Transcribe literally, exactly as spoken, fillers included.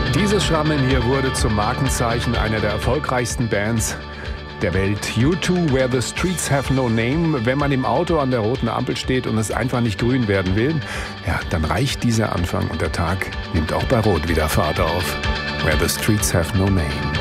Dieses Schrammeln hier wurde zum Markenzeichen einer der erfolgreichsten Bands der Welt. U zwei, Where the Streets Have No Name. Wenn man im Auto an der roten Ampel steht und es einfach nicht grün werden will, ja, dann reicht dieser Anfang und der Tag nimmt auch bei Rot wieder Fahrt auf. Where the Streets Have No Name.